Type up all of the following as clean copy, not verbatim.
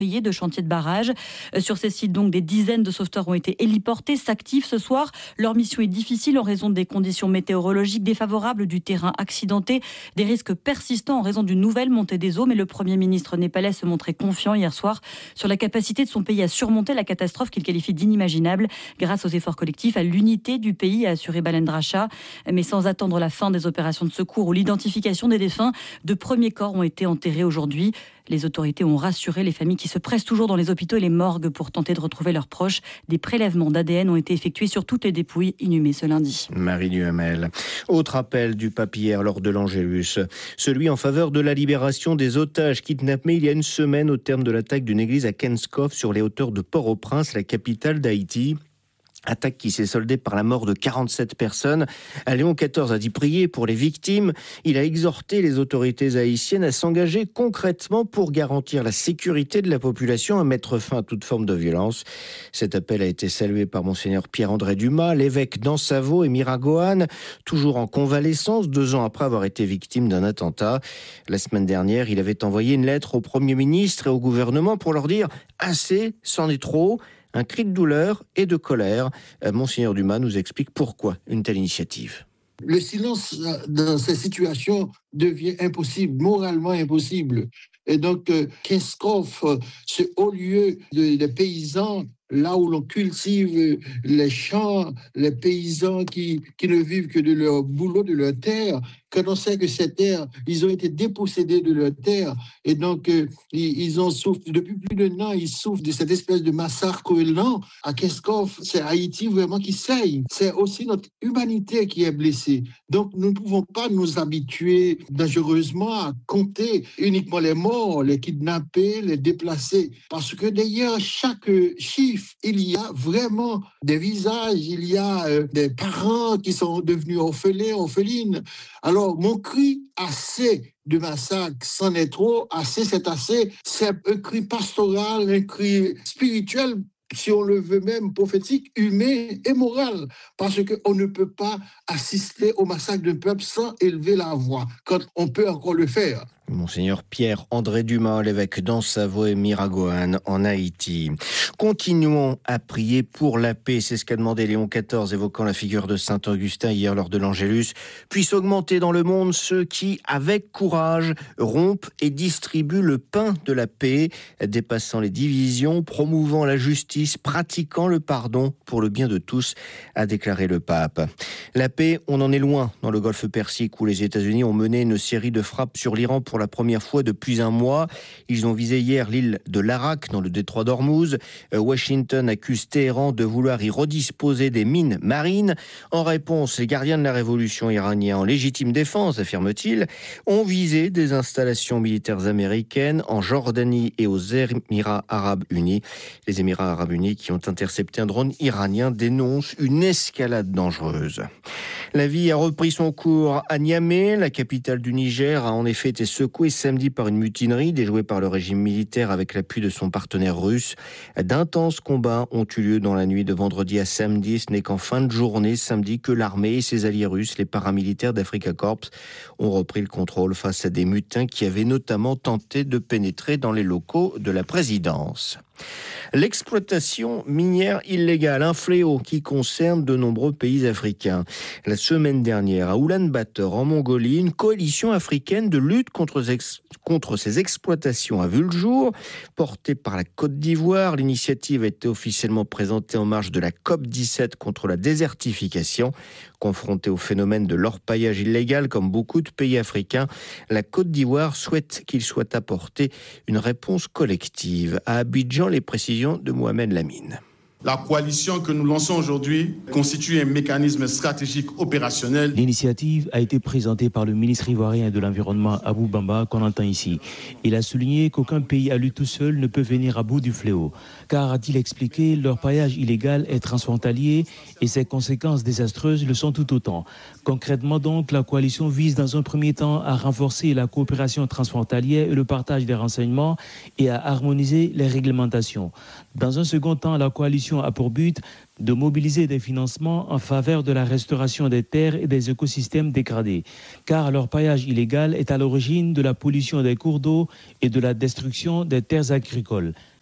de chantiers de barrage. Sur ces sites, donc, des dizaines de sauveteurs ont été héliportés, s'activent ce soir. Leur mission est difficile en raison des conditions météorologiques défavorables, du terrain accidenté, des risques persistants en raison d'une nouvelle montée des eaux. Mais le Premier ministre népalais se montrait confiant hier soir sur la capacité de son pays à surmonter la catastrophe qu'il qualifie d'inimaginable grâce aux efforts collectifs, à l'unité du pays, a assuré Balendra Shah. Mais sans attendre la fin des opérations de secours ou l'identification des défunts, de premiers corps ont été enterrés aujourd'hui. Les autorités ont rassuré les familles qui se pressent toujours dans les hôpitaux et les morgues pour tenter de retrouver leurs proches. Des prélèvements d'ADN ont été effectués sur toutes les dépouilles inhumées ce lundi. Marie Duhamel. Autre appel du pape hier lors de l'Angélus, celui en faveur de la libération des otages kidnappés il y a une semaine au terme de l'attaque d'une église à Kenskov sur les hauteurs de Port-au-Prince, la capitale d'Haïti. Attaque qui s'est soldée par la mort de 47 personnes. Léon XIV a dit prier pour les victimes. Il a exhorté les autorités haïtiennes à s'engager concrètement pour garantir la sécurité de la population, à mettre fin à toute forme de violence. Cet appel a été salué par Monseigneur Pierre-André Dumas, l'évêque d'Ansavo et Miragoâne, toujours en convalescence, 2 ans après avoir été victime d'un attentat. La semaine dernière, il avait envoyé une lettre au Premier ministre et au gouvernement pour leur dire « assez, c'en est trop ». Un cri de douleur et de colère. Monseigneur Dumas nous explique pourquoi une telle initiative. Le silence dans ces situations devient impossible, moralement impossible. Et donc, Kenskov, ce haut lieu des paysans, là où l'on cultive les champs, les paysans qui ne vivent que de leur boulot, de leur terre, quand on sait que ces terres, ils ont été dépossédés de leur terre, et donc ils en souffrent depuis plus d'un an, ils souffrent de cette espèce de massacre lent. À Kenskov, c'est Haïti vraiment qui saigne. C'est aussi notre humanité qui est blessée. Donc nous ne pouvons pas nous habituer dangereusement à compter uniquement les morts, les kidnappés, les déplacés, parce que derrière chaque chiffre, il y a vraiment des visages, il y a des parents qui sont devenus orphelins, orphelines. Alors, mon cri, assez de massacre, c'en est trop, assez, c'est assez. C'est un cri pastoral, un cri spirituel, si on le veut même, prophétique, humain et moral. Parce qu'on ne peut pas assister au massacre d'un peuple sans élever la voix, quand on peut encore le faire. Monseigneur Pierre-André Dumas, l'évêque d'Ansavo et Miragoâne en Haïti. Continuons à prier pour la paix. C'est ce qu'a demandé Léon XIV, évoquant la figure de Saint Augustin hier lors de l'Angélus. Puisse augmenter dans le monde ceux qui, avec courage, rompent et distribuent le pain de la paix, dépassant les divisions, promouvant la justice, pratiquant le pardon pour le bien de tous, a déclaré le pape. La paix, on en est loin dans le golfe Persique où les États-Unis ont mené une série de frappes sur l'Iran pour la première fois depuis un mois. Ils ont visé hier l'île de l'Arak dans le détroit d'Ormuz. Washington accuse Téhéran de vouloir y redisposer des mines marines. En réponse, les gardiens de la révolution iranienne en légitime défense, affirme-t-il, ont visé des installations militaires américaines en Jordanie et aux Émirats arabes unis. Les Émirats arabes unis qui ont intercepté un drone iranien dénoncent une escalade dangereuse. La vie a repris son cours à Niamey. La capitale du Niger a en effet été secouée samedi par une mutinerie déjouée par le régime militaire avec l'appui de son partenaire russe. D'intenses combats ont eu lieu dans la nuit de vendredi à samedi. Ce n'est qu'en fin de journée, samedi, que l'armée et ses alliés russes, les paramilitaires d'Africa Corps, ont repris le contrôle face à des mutins qui avaient notamment tenté de pénétrer dans les locaux de la présidence. L'exploitation minière illégale, un fléau qui concerne de nombreux pays africains. La semaine dernière, à Oulan-Bator, en Mongolie, une coalition africaine de lutte contre ces exploitations a vu le jour. Portée par la Côte d'Ivoire, l'initiative a été officiellement présentée en marge de la COP17 contre la désertification. Confrontée au phénomène de l'orpaillage illégal, comme beaucoup de pays africains, la Côte d'Ivoire souhaite qu'il soit apporté une réponse collective. À Abidjan, les précisions de Mohamed Lamine. La coalition que nous lançons aujourd'hui constitue un mécanisme stratégique opérationnel. L'initiative a été présentée par le ministre ivoirien de l'Environnement Abou Bamba, qu'on entend ici. Il a souligné qu'aucun pays à lui tout seul ne peut venir à bout du fléau. Car, a-t-il expliqué, l'orpaillage illégal est transfrontalier et ses conséquences désastreuses le sont tout autant. Concrètement donc, la coalition vise dans un premier temps à renforcer la coopération transfrontalière et le partage des renseignements et à harmoniser les réglementations. Dans un second temps, la coalition a pour but de mobiliser des financements en faveur de la restauration des terres et des écosystèmes dégradés. Car l'orpaillage illégal est à l'origine de la pollution des cours d'eau et de la destruction des terres agricoles.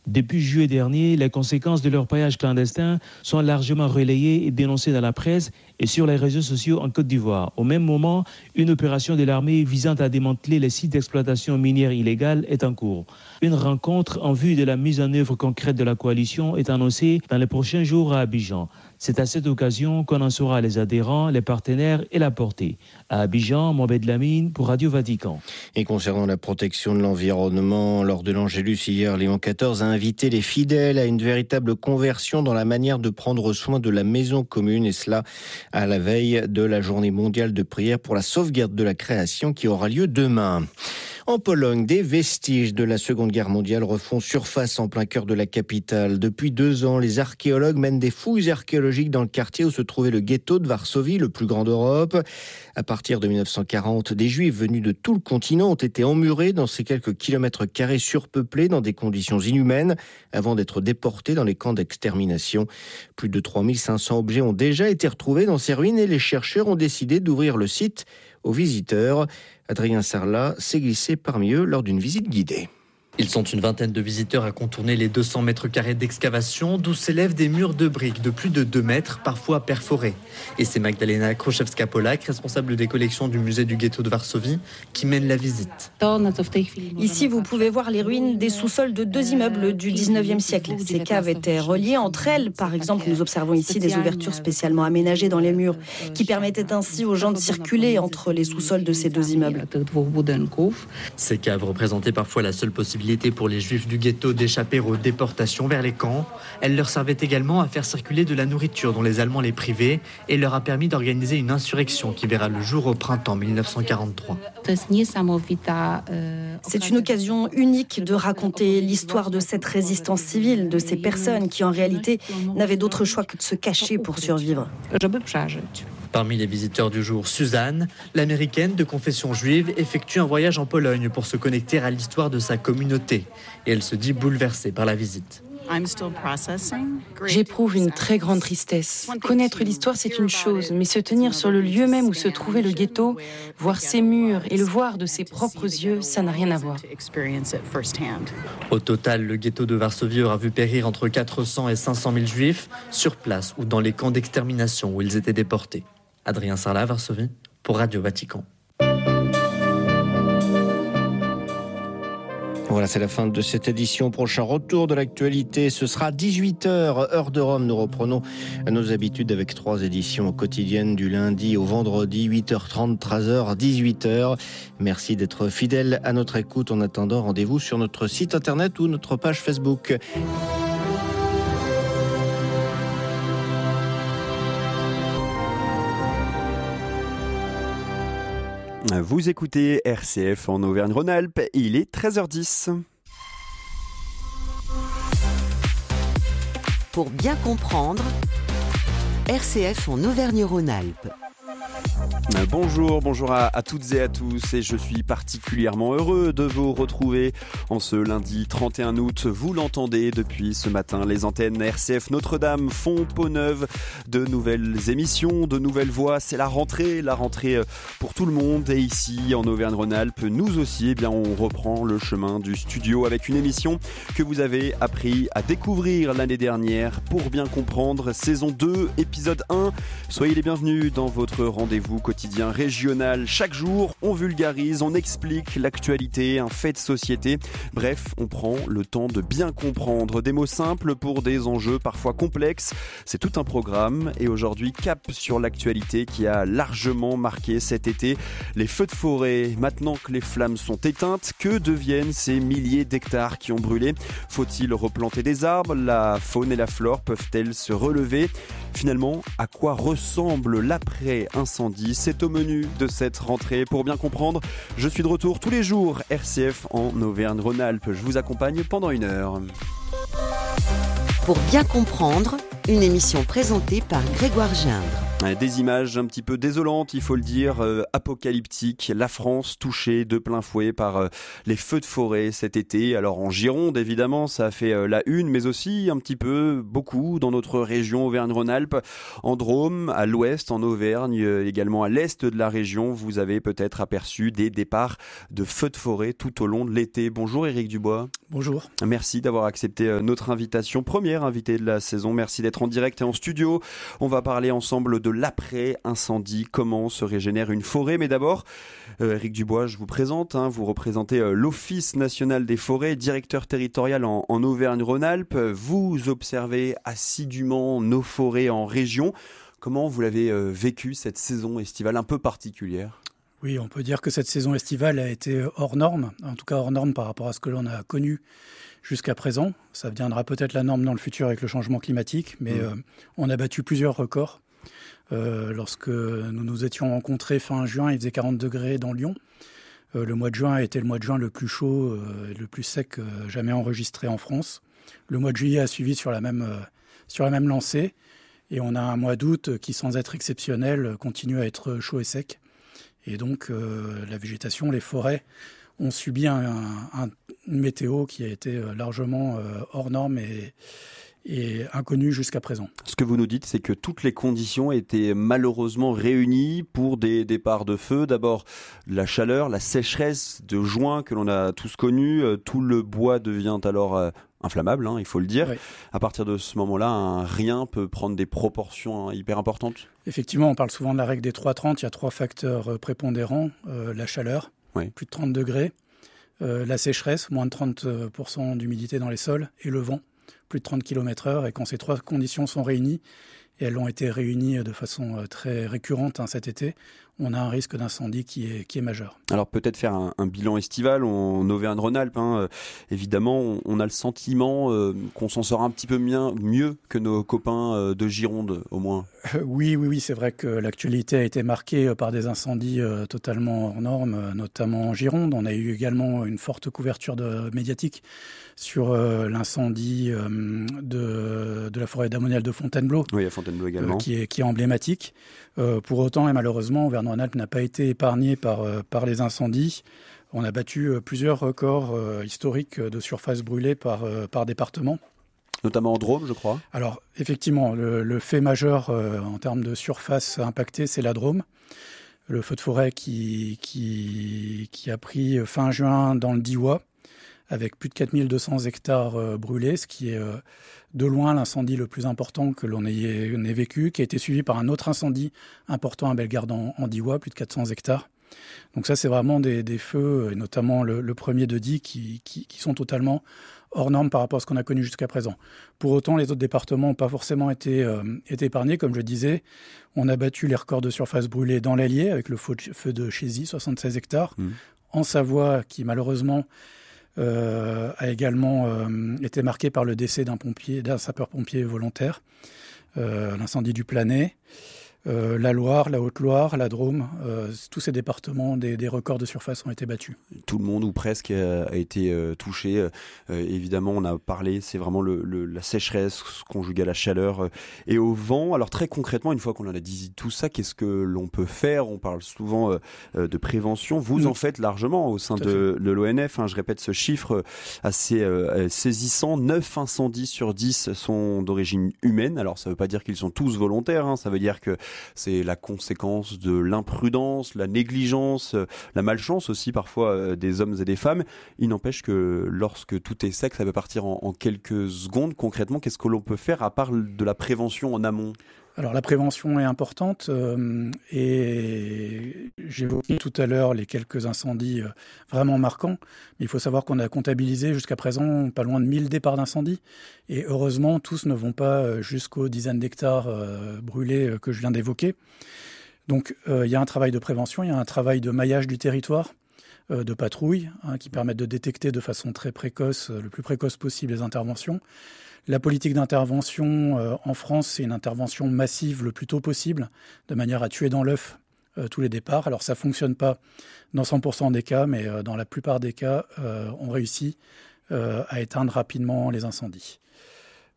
Depuis juillet dernier, les conséquences de leur paillage clandestin sont largement relayées et dénoncées dans la presse et sur les réseaux sociaux en Côte d'Ivoire. Au même moment, une opération de l'armée visant à démanteler les sites d'exploitation minière illégale est en cours. Une rencontre en vue de la mise en œuvre concrète de la coalition est annoncée dans les prochains jours à Abidjan. C'est à cette occasion qu'on en saura les adhérents, les partenaires et la portée. À Abidjan, Mohamed Lamine pour Radio Vatican. Et concernant la protection de l'environnement, lors de l'Angélus hier, Léon XIV a invité les fidèles à une véritable conversion dans la manière de prendre soin de la maison commune, et cela à la veille de la journée mondiale de prière pour la sauvegarde de la création qui aura lieu demain. En Pologne, des vestiges de la Seconde Guerre mondiale refont surface en plein cœur de la capitale. Depuis 2 ans, les archéologues mènent des fouilles archéologiques dans le quartier où se trouvait le ghetto de Varsovie, le plus grand d'Europe. À partir de 1940, des Juifs venus de tout le continent ont été emmurés dans ces quelques kilomètres carrés surpeuplés dans des conditions inhumaines avant d'être déportés dans les camps d'extermination. Plus de 3500 objets ont déjà été retrouvés dans ces ruines et les chercheurs ont décidé d'ouvrir le site aux visiteurs. Adrien Sarlat s'est glissé parmi eux lors d'une visite guidée. Ils sont une vingtaine de visiteurs à contourner les 200 mètres carrés d'excavation d'où s'élèvent des murs de briques de plus de 2 mètres, parfois perforés. Et c'est Magdalena Kruszewska-Polak, responsable des collections du musée du ghetto de Varsovie, qui mène la visite. Ici, vous pouvez voir les ruines des sous-sols de 2 immeubles du 19e siècle. Ces caves étaient reliées entre elles. Par exemple, nous observons ici des ouvertures spécialement aménagées dans les murs qui permettaient ainsi aux gens de circuler entre les sous-sols de ces 2 immeubles. Ces caves représentaient parfois la seule possibilité pour les Juifs du ghetto d'échapper aux déportations vers les camps. Elle leur servait également à faire circuler de la nourriture dont les Allemands les privaient et leur a permis d'organiser une insurrection qui verra le jour au printemps 1943. C'est une occasion unique de raconter l'histoire de cette résistance civile, de ces personnes qui en réalité n'avaient d'autre choix que de se cacher pour survivre. Parmi les visiteurs du jour, Suzanne, l'américaine de confession juive, effectue un voyage en Pologne pour se connecter à l'histoire de sa communauté. Et elle se dit bouleversée par la visite. J'éprouve une très grande tristesse. Connaître l'histoire, c'est une chose, mais se tenir sur le lieu même où se trouvait le ghetto, voir ses murs et le voir de ses propres yeux, ça n'a rien à voir. Au total, le ghetto de Varsovie aura vu périr entre 400 et 500 000 juifs sur place ou dans les camps d'extermination où ils étaient déportés. Adrien Sarlat, Varsovie, pour Radio Vatican. Voilà, c'est la fin de cette édition. Prochain retour de l'actualité, ce sera 18h, heure de Rome. Nous reprenons nos habitudes avec 3 éditions quotidiennes du lundi au vendredi, 8h30, 13h, 18h. Merci d'être fidèles à notre écoute. En attendant, rendez-vous sur notre site internet ou notre page Facebook. Vous écoutez RCF en Auvergne-Rhône-Alpes, il est 13h10. Pour bien comprendre, RCF en Auvergne-Rhône-Alpes. Bonjour à toutes et à tous, et je suis particulièrement heureux de vous retrouver en ce lundi 31 août. Vous l'entendez depuis ce matin, les antennes RCF Notre-Dame font peau neuve, de nouvelles émissions, de nouvelles voix. C'est la rentrée pour tout le monde, et ici en Auvergne-Rhône-Alpes, nous aussi, on reprend le chemin du studio avec une émission que vous avez appris à découvrir l'année dernière. Pour bien comprendre, saison 2, épisode 1. Soyez les bienvenus dans votre rendez-vous quotidien régional. Chaque jour, on vulgarise, on explique l'actualité, un fait de société. Bref, on prend le temps de bien comprendre des mots simples pour des enjeux parfois complexes. C'est tout un programme, et aujourd'hui, cap sur l'actualité qui a largement marqué cet été. Les feux de forêt. Maintenant que les flammes sont éteintes, que deviennent ces milliers d'hectares qui ont brûlé? Faut-il replanter des arbres? La faune et la flore peuvent-elles se relever? Finalement, à quoi ressemble l'après-incendie? C'est au menu de cette rentrée. Pour bien comprendre, je suis de retour tous les jours, RCF en Auvergne-Rhône-Alpes. Je vous accompagne pendant 1 heure. Pour bien comprendre, une émission présentée par Grégoire Gindre. Des images un petit peu désolantes, il faut le dire, apocalyptiques. La France touchée de plein fouet par les feux de forêt cet été. Alors en Gironde, évidemment, ça a fait la une, mais aussi un petit peu, beaucoup, dans notre région Auvergne-Rhône-Alpes, en Drôme, à l'ouest, en Auvergne, également à l'est de la région. Vous avez peut-être aperçu des départs de feux de forêt tout au long de l'été. Bonjour Éric Dubois. Bonjour. Merci d'avoir accepté notre invitation, première invitée de la saison. Merci d'être en direct et en studio. On va parler ensemble de l'après-incendie, comment se régénère une forêt. Mais d'abord, Éric Dubois, je vous présente. Vous représentez l'Office national des forêts, directeur territorial en Auvergne-Rhône-Alpes. Vous observez assidûment nos forêts en région. Comment vous l'avez vécu cette saison estivale un peu particulière ? Oui, on peut dire que cette saison estivale a été hors norme, en tout cas hors norme par rapport à ce que l'on a connu jusqu'à présent. Ça deviendra peut-être la norme dans le futur avec le changement climatique, mais on a battu plusieurs records. Lorsque nous nous étions rencontrés fin juin, il faisait 40 degrés dans Lyon. Le mois de juin a été le mois de juin le plus chaud, le plus sec jamais enregistré en France. Le mois de juillet a suivi sur la même lancée. Et on a un mois d'août qui, sans être exceptionnel, continue à être chaud et sec. Et donc, la végétation, les forêts ont subi une météo qui a été largement hors norme et inconnue jusqu'à présent. Ce que vous nous dites, c'est que toutes les conditions étaient malheureusement réunies pour des départs de feu. D'abord, la chaleur, la sécheresse de juin que l'on a tous connue. Tout le bois devient alors inflammable, il faut le dire. Oui. À partir de ce moment-là, un rien peut prendre des proportions hyper importantes. Effectivement, on parle souvent de la règle des 3-30. Il y a 3 facteurs prépondérants. La chaleur, plus de 30 degrés. La sécheresse, moins de 30% d'humidité dans les sols. Et le vent, plus de 30 km/h. Et quand ces 3 conditions sont réunies, et elles ont été réunies de façon très récurrente cet été, on a un risque d'incendie qui est majeur. Alors peut-être faire un bilan estival en Auvergne-Rhône-Alpes. Évidemment, on a le sentiment qu'on s'en sort un petit peu mieux que nos copains de Gironde, au moins. Oui, c'est vrai que l'actualité a été marquée par des incendies totalement hors normes, notamment en Gironde. On a eu également une forte couverture médiatique sur l'incendie de la forêt domaniale de Fontainebleau. Oui, à Fontainebleau également. Qui est emblématique. Pour autant, et malheureusement, Auvergne-Rhône-Alpes n'a pas été épargné par les incendies. On a battu plusieurs records historiques de surface brûlée par département. Notamment en Drôme, je crois. Alors, effectivement, le fait majeur en termes de surface impactée, c'est la Drôme. Le feu de forêt qui a pris fin juin dans le Diois, avec plus de 4200 hectares brûlés, ce qui est de loin l'incendie le plus important que l'on ait vécu, qui a été suivi par un autre incendie important à Bellegarde en Diois, plus de 400 hectares. Donc ça, c'est vraiment des feux, et notamment le premier de Die, qui sont totalement hors normes par rapport à ce qu'on a connu jusqu'à présent. Pour autant, les autres départements n'ont pas forcément été épargnés. Comme je disais, on a battu les records de surface brûlée dans l'Allier, avec le feu de Chézy, 76 hectares. En Savoie, qui malheureusement a également été marqué par le décès d'un sapeur-pompier volontaire, l'incendie du Planay. La Loire, la Haute-Loire, la Drôme, tous ces départements, des records de surface ont été battus. Tout le monde ou presque a été touché. Évidemment, on a parlé, c'est vraiment la sécheresse conjuguée à la chaleur et au vent. Alors très concrètement, une fois qu'on en a dit tout ça, qu'est-ce que l'on peut faire ? On parle souvent de prévention. Vous en faites largement au sein de l'ONF. Je répète ce chiffre assez saisissant. 9 incendies sur 10 sont d'origine humaine. Alors ça ne veut pas dire qu'ils sont tous volontaires. Ça veut dire que c'est la conséquence de l'imprudence, la négligence, la malchance aussi parfois des hommes et des femmes. Il n'empêche que lorsque tout est sec, ça peut partir en quelques secondes. Concrètement, qu'est-ce que l'on peut faire à part de la prévention en amont ? Alors la prévention est importante et j'évoquais tout à l'heure les quelques incendies vraiment marquants. Mais il faut savoir qu'on a comptabilisé jusqu'à présent pas loin de 1000 départs d'incendie. Et heureusement, tous ne vont pas jusqu'aux dizaines d'hectares brûlés que je viens d'évoquer. Donc il y a un travail de prévention, il y a un travail de maillage du territoire, de patrouille, qui permettent de détecter de façon très précoce, le plus précoce possible les interventions. La politique d'intervention en France, c'est une intervention massive le plus tôt possible, de manière à tuer dans l'œuf tous les départs. Alors ça ne fonctionne pas dans 100% des cas, mais dans la plupart des cas, on réussit à éteindre rapidement les incendies.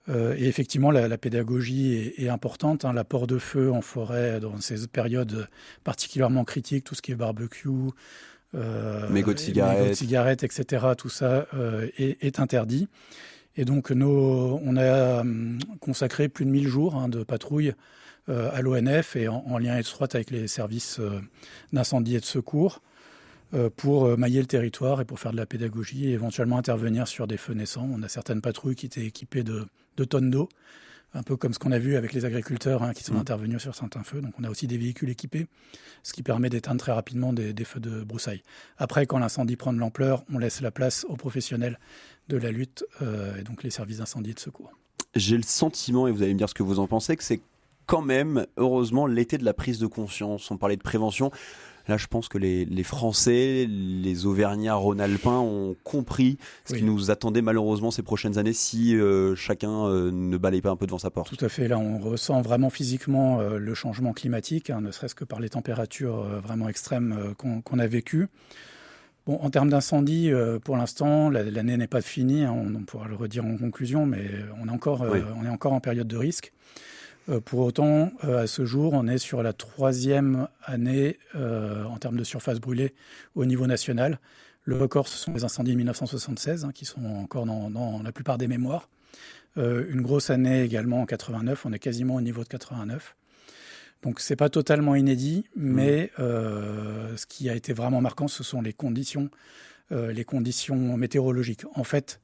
Et effectivement, la pédagogie est importante. L'apport de feu en forêt dans ces périodes particulièrement critiques, tout ce qui est barbecue, mégots de cigarettes, etc., tout ça est interdit. Et donc, on a consacré plus de 1000 jours de patrouille à l'ONF et en lien étroit avec les services d'incendie et de secours pour mailler le territoire et pour faire de la pédagogie et éventuellement intervenir sur des feux naissants. On a certaines patrouilles qui étaient équipées de tonnes d'eau, un peu comme ce qu'on a vu avec les agriculteurs qui sont intervenus sur certains feux. Donc on a aussi des véhicules équipés, ce qui permet d'éteindre très rapidement des feux de broussailles. Après, quand l'incendie prend de l'ampleur, on laisse la place aux professionnels de la lutte, et donc les services d'incendie et de secours. J'ai le sentiment, et vous allez me dire ce que vous en pensez, que c'est quand même, heureusement, l'été de la prise de conscience. On parlait de prévention. Là, je pense que les Français, les Auvergnats, Rhône-Alpins ont compris ce qui nous attendait malheureusement ces prochaines années si chacun ne balaye pas un peu devant sa porte. Tout à fait. Là, on ressent vraiment physiquement le changement climatique, ne serait-ce que par les températures vraiment extrêmes qu'on a vécues. Bon, en termes d'incendie, pour l'instant, l'année n'est pas finie. On pourra le redire en conclusion, mais on est encore en période de risque. Pour autant, à ce jour, on est sur la 3e année en termes de surface brûlée au niveau national. Le record, ce sont les incendies de 1976, qui sont encore dans la plupart des mémoires. Une grosse année également en 89, on est quasiment au niveau de 89. Donc c'est pas totalement inédit, mais ce qui a été vraiment marquant, ce sont les conditions météorologiques. En fait,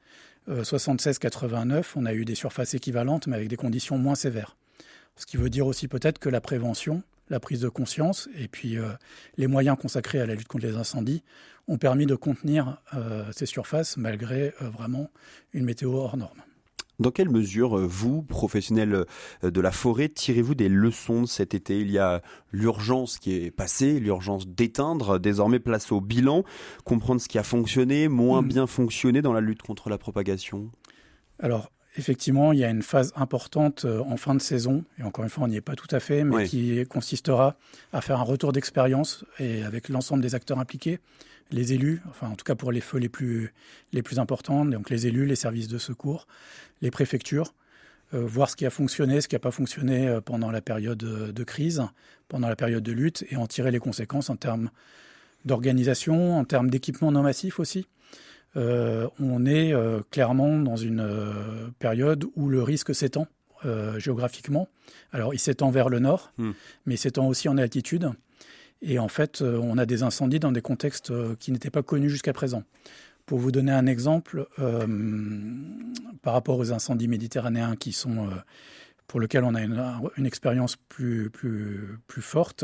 76-89, on a eu des surfaces équivalentes, mais avec des conditions moins sévères. Ce qui veut dire aussi peut-être que la prévention, la prise de conscience et puis les moyens consacrés à la lutte contre les incendies ont permis de contenir ces surfaces malgré vraiment une météo hors norme. Dans quelle mesure, vous, professionnels de la forêt, tirez-vous des leçons de cet été ? Il y a l'urgence qui est passée, l'urgence d'éteindre, désormais place au bilan, comprendre ce qui a fonctionné, moins bien fonctionné dans la lutte contre la propagation. Alors, effectivement, il y a une phase importante en fin de saison, et encore une fois, on n'y est pas tout à fait, mais qui consistera à faire un retour d'expérience et avec l'ensemble des acteurs impliqués, les élus, enfin en tout cas pour les feux les plus importants, donc les élus, les services de secours, les préfectures, voir ce qui a fonctionné, ce qui n'a pas fonctionné pendant la période de crise, pendant la période de lutte, et en tirer les conséquences en termes d'organisation, en termes d'équipement non massif aussi. On est clairement dans une période où le risque s'étend géographiquement. Alors, il s'étend vers le nord, mais il s'étend aussi en altitude. Et en fait, on a des incendies dans des contextes qui n'étaient pas connus jusqu'à présent. Pour vous donner un exemple, par rapport aux incendies méditerranéens pour lesquels on a une expérience plus forte,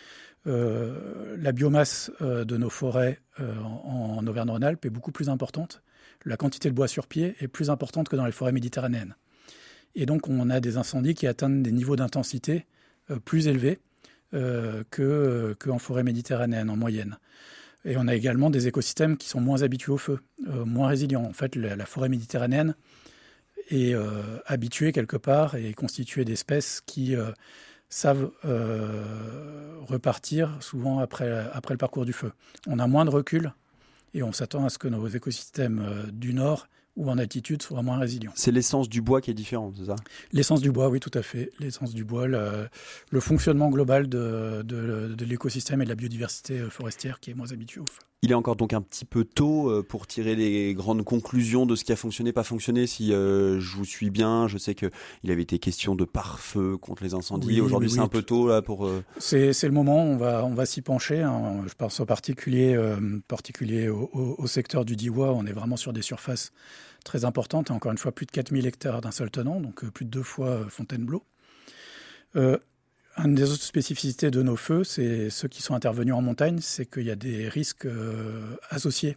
la biomasse de nos forêts en Auvergne-Rhône-Alpes est beaucoup plus importante. La quantité de bois sur pied est plus importante que dans les forêts méditerranéennes. Et donc, on a des incendies qui atteignent des niveaux d'intensité plus élevés qu'en forêt méditerranéenne en moyenne. Et on a également des écosystèmes qui sont moins habitués au feu, moins résilients. En fait, la forêt méditerranéenne est habituée quelque part et est constituée d'espèces qui savent repartir souvent après le parcours du feu. On a moins de recul et on s'attend à ce que nos écosystèmes du nord ou en altitude soient moins résilients. C'est l'essence du bois qui est différente, c'est ça ? L'essence du bois, oui, tout à fait. L'essence du bois, le fonctionnement global de l'écosystème et de la biodiversité forestière qui est moins habitué au feu. Il est encore donc un petit peu tôt pour tirer les grandes conclusions de ce qui a fonctionné, pas fonctionné. Si je vous suis bien, je sais qu'il avait été question de pare-feu contre les incendies. Oui, aujourd'hui, c'est un peu tôt là pour. C'est le moment. On va s'y pencher. Je pense en particulier au secteur du Diois. On est vraiment sur des surfaces très importantes. Et encore une fois, plus de 4000 hectares d'un seul tenant, donc plus de 2 fois Fontainebleau. Une des autres spécificités de nos feux, c'est ceux qui sont intervenus en montagne, c'est qu'il y a des risques associés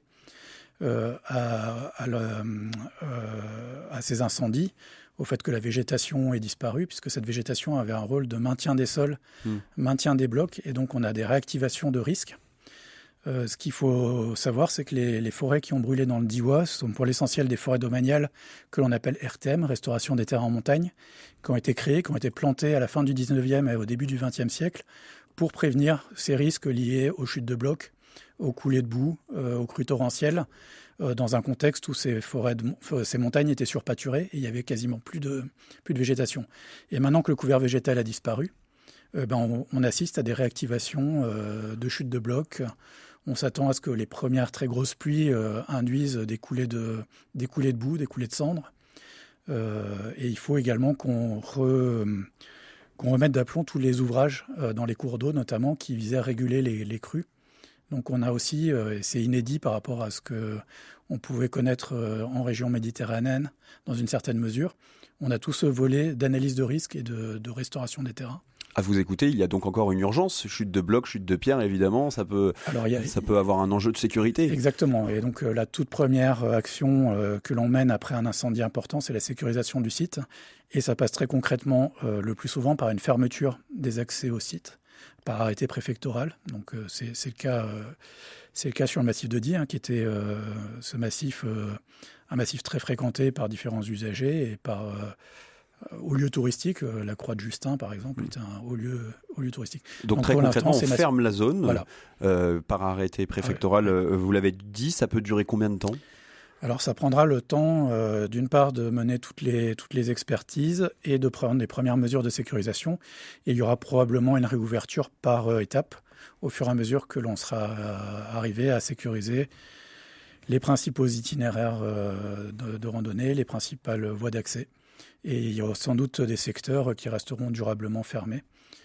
à ces incendies, au fait que la végétation est disparue, puisque cette végétation avait un rôle de maintien des sols, maintien des blocs, et donc on a des réactivations de risques. Ce qu'il faut savoir, c'est que les forêts qui ont brûlé dans le Diois sont pour l'essentiel des forêts domaniales que l'on appelle RTM, Restauration des terres en montagne, qui ont été créées, qui ont été plantées à la fin du 19e et au début du 20e siècle pour prévenir ces risques liés aux chutes de blocs, aux coulées de boue, aux crues torrentielles, dans un contexte où ces montagnes étaient surpâturées et il y avait quasiment plus de végétation. Et maintenant que le couvert végétal a disparu, on assiste à des réactivations de chutes de blocs. On s'attend à ce que les premières très grosses pluies induisent des coulées de boue, des coulées de cendres. Et il faut également qu'on remette d'aplomb tous les ouvrages dans les cours d'eau, notamment, qui visaient à réguler les crues. Donc on a aussi, et c'est inédit par rapport à ce qu'on pouvait connaître en région méditerranéenne, dans une certaine mesure, on a tout ce volet d'analyse de risque et de restauration des terrains. À vous écouter, il y a donc encore une urgence. Chute de blocs, chute de pierres, évidemment, ça peut avoir un enjeu de sécurité. Exactement. Et donc la toute première action que l'on mène après un incendie important, c'est la sécurisation du site. Et ça passe très concrètement, le plus souvent, par une fermeture des accès au site, par arrêté préfectoral. Donc c'est le cas sur le massif de Die, qui était ce massif, un massif très fréquenté par différents usagers et par haut lieu touristique. La Croix de Justin, par exemple, est un haut lieu touristique. Donc très concrètement, on ferme la zone par arrêté préfectoral. Vous l'avez dit, ça peut durer combien de temps ? Alors ça prendra le temps, d'une part, de mener toutes les expertises et de prendre les premières mesures de sécurisation. Et il y aura probablement une réouverture par étape au fur et à mesure que l'on sera arrivé à sécuriser les principaux itinéraires de randonnée, les principales voies d'accès. Et il y aura sans doute des secteurs qui resteront durablement fermés.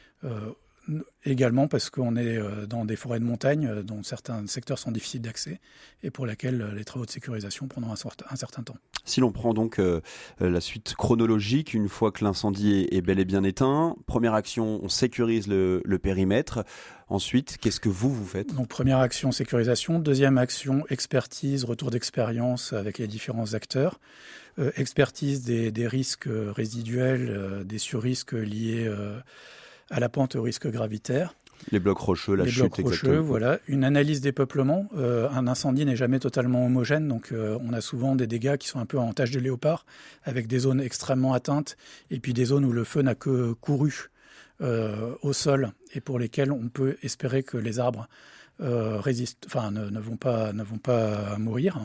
Également parce qu'on est dans des forêts de montagne dont certains secteurs sont difficiles d'accès et pour lesquels les travaux de sécurisation prendront un certain temps. Si l'on prend donc la suite chronologique, une fois que l'incendie est bel et bien éteint, première action, on sécurise le périmètre. Ensuite, qu'est-ce que vous faites ? Donc première action, sécurisation. Deuxième action, expertise, retour d'expérience avec les différents acteurs. Expertise des risques résiduels, des surrisques liés à la pente au risque gravitaire. Les blocs rocheux, la chute, exactement. Les blocs rocheux, voilà. Une analyse des peuplements. Un incendie n'est jamais totalement homogène, donc on a souvent des dégâts qui sont un peu en tache de léopard, avec des zones extrêmement atteintes, et puis des zones où le feu n'a que couru au sol, et pour lesquelles on peut espérer que les arbres résistent, ne vont pas mourir.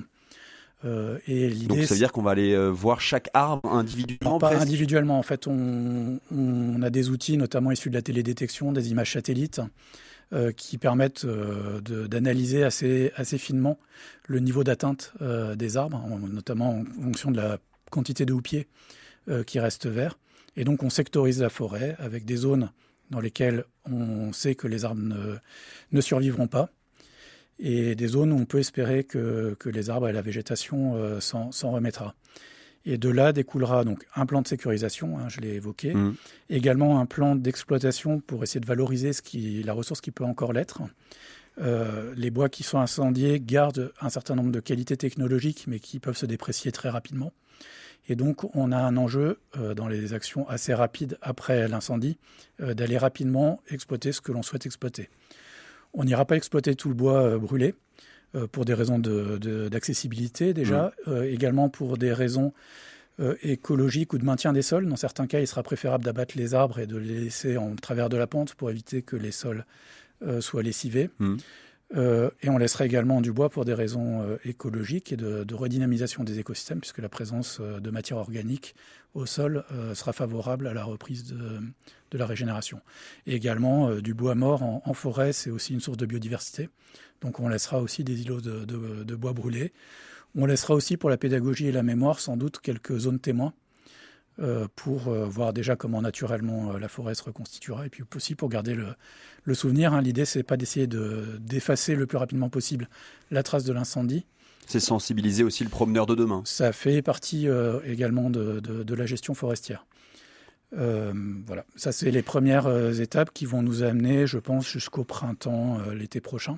Et donc ça veut dire qu'on va aller voir chaque arbre individuellement ? Non, pas individuellement. En fait, on a des outils, notamment issus de la télédétection, des images satellites, qui permettent d'analyser assez finement le niveau d'atteinte des arbres, notamment en fonction de la quantité de houppiers qui restent verts. Et donc on sectorise la forêt avec des zones dans lesquelles on sait que les arbres ne survivront pas, et des zones où on peut espérer que les arbres et la végétation s'en remettra. Et de là découlera donc un plan de sécurisation, je l'ai évoqué, également un plan d'exploitation pour essayer de valoriser la ressource qui peut encore l'être. Les bois qui sont incendiés gardent un certain nombre de qualités technologiques, mais qui peuvent se déprécier très rapidement. Et donc, on a un enjeu dans les actions assez rapides après l'incendie, d'aller rapidement exploiter ce que l'on souhaite exploiter. On n'ira pas exploiter tout le bois brûlé, pour des raisons d'accessibilité déjà, également pour des raisons écologiques ou de maintien des sols. Dans certains cas, il sera préférable d'abattre les arbres et de les laisser en travers de la pente pour éviter que les sols soient lessivés. Et on laissera également du bois pour des raisons écologiques et de redynamisation des écosystèmes, puisque la présence de matière organique au sol sera favorable à la reprise de la régénération. Et également, du bois mort en forêt, c'est aussi une source de biodiversité. Donc on laissera aussi des îlots de bois brûlés. On laissera aussi pour la pédagogie et la mémoire sans doute quelques zones témoins pour voir déjà comment naturellement la forêt se reconstituera, et puis aussi pour garder le souvenir. L'idée, c'est pas d'essayer d'effacer le plus rapidement possible la trace de l'incendie. C'est sensibiliser aussi le promeneur de demain. Ça fait partie également de la gestion forestière. Voilà, ça c'est les premières étapes qui vont nous amener, je pense, jusqu'au printemps, l'été prochain.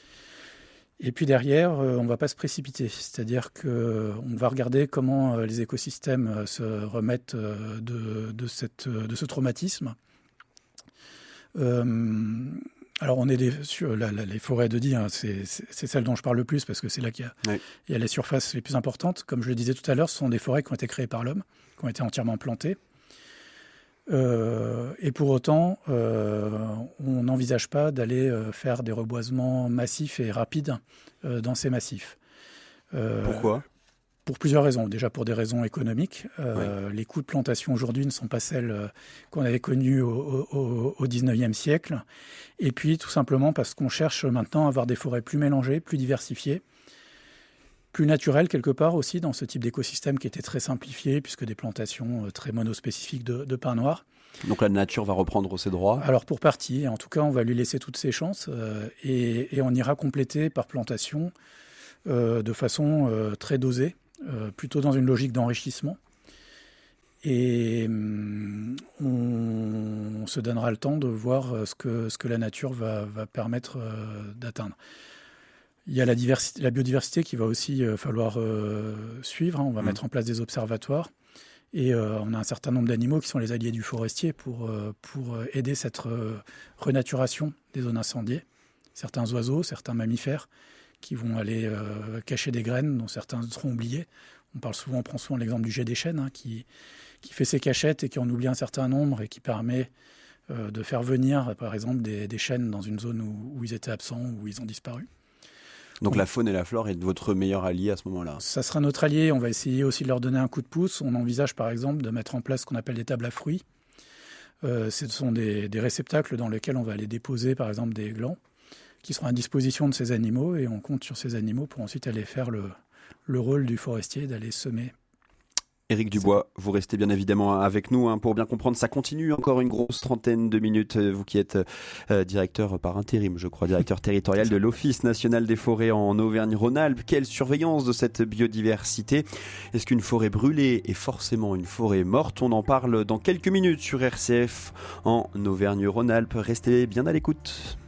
Et puis derrière, on ne va pas se précipiter, c'est-à-dire qu'on va regarder comment les écosystèmes se remettent de ce traumatisme. Alors on est sur les forêts de Die, c'est celle dont je parle le plus parce que c'est là qu'il y a les surfaces les plus importantes. Comme je le disais tout à l'heure, ce sont des forêts qui ont été créées par l'homme, qui ont été entièrement plantées. Et pour autant, on n'envisage pas d'aller faire des reboisements massifs et rapides dans ces massifs. Pourquoi ? Pour plusieurs raisons. Déjà pour des raisons économiques. Les coûts de plantation aujourd'hui ne sont pas celles qu'on avait connues au 19e siècle. Et puis tout simplement parce qu'on cherche maintenant à avoir des forêts plus mélangées, plus diversifiées, plus naturelles quelque part aussi dans ce type d'écosystème qui était très simplifié puisque des plantations très monospécifiques de pin noir. Donc la nature va reprendre ses droits ? Alors pour partie, en tout cas on va lui laisser toutes ses chances et on ira compléter par plantation de façon très dosée. Plutôt dans une logique d'enrichissement. Et on se donnera le temps de voir ce que la nature va permettre d'atteindre. Il y a la biodiversité qui va aussi falloir suivre. On va mettre en place des observatoires. Et on a un certain nombre d'animaux qui sont les alliés du forestier pour aider cette renaturation des zones incendiées. Certains oiseaux, certains mammifères qui vont aller cacher des graines dont certains seront oubliés. On prend souvent l'exemple du jet des chênes qui fait ses cachettes et qui en oublie un certain nombre et qui permet de faire venir, par exemple, des chênes dans une zone où ils étaient absents, où ils ont disparu. Donc la faune et la flore est votre meilleur allié à ce moment-là ? Ça sera notre allié. On va essayer aussi de leur donner un coup de pouce. On envisage, par exemple, de mettre en place ce qu'on appelle des tables à fruits. Ce sont des réceptacles dans lesquels on va aller déposer, par exemple, des glands qui seront à disposition de ces animaux et on compte sur ces animaux pour ensuite aller faire le rôle du forestier, d'aller semer. Éric Dubois, vous restez bien évidemment avec nous pour bien comprendre. Ça continue encore une grosse trentaine de minutes. Vous qui êtes directeur par intérim, je crois, directeur territorial de l'Office national des forêts en Auvergne-Rhône-Alpes. Quelle surveillance de cette biodiversité ? Est-ce qu'une forêt brûlée est forcément une forêt morte ? On en parle dans quelques minutes sur RCF en Auvergne-Rhône-Alpes. Restez bien à l'écoute.